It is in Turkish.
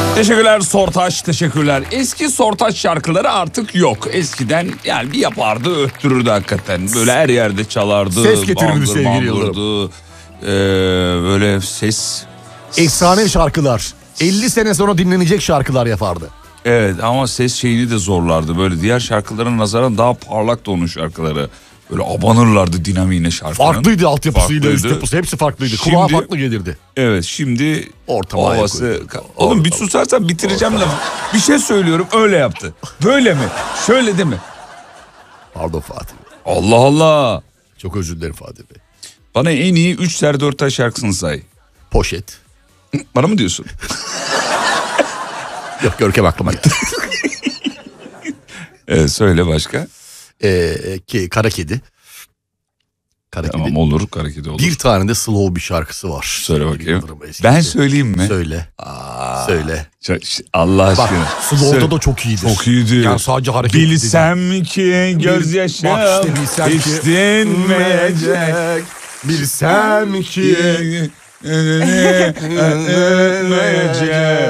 Teşekkürler Sortaç, teşekkürler. Eski Sortaç şarkıları artık yok. Eskiden yani bir yapardı, öttürürdü hakikaten. Böyle her yerde çalardı. Ses getirirdi sevgili Yıldırım. Böyle ses... Efsane şarkılar. 50 sene sonra dinlenecek şarkılar yapardı. Evet ama ses şeyini de zorlardı. Böyle diğer şarkıların nazaran daha parlaktı onun şarkıları. Böyle abanırlardı dinamiğine şarkının. Farklıydı altyapısıyla üst yapısı, hepsi farklıydı. Şimdi, kulağa farklı gelirdi. Evet şimdi ortama havası... Oğlum bir susarsan bitireceğim lafı. Bir şey söylüyorum öyle yaptı. Böyle mi? Şöyle değil mi? Pardon Fatih Bey. Allah Allah. Çok özür dilerim Fatih Bey. Bana en iyi 3 Serdar Ortaç şarkısını say. Poşet. Bana mı diyorsun? Yok, Görkem aklıma geldi. Söyle başka. Kara Kedi. Tamam olur, Kara Kedi olur. Bir tane de slow bir şarkısı var. Söyle bakayım. Ben söyleyeyim mi? Söyle. Söyle. Allah aşkına. Bak slow'da da çok iyidir. Çok iyidir. Yani sadece hareket Bilsem ki gözyaşım bak işte bilsem ki istinmeyecek. Bilsem ki Ölmeyecek.